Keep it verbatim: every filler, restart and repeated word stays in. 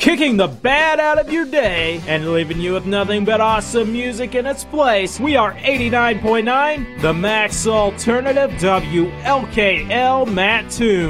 kicking the bad out of your day and leaving you with nothing but awesome music in its place. We are eighty-nine point nine, the Max Alternative, W L K L Mattoon.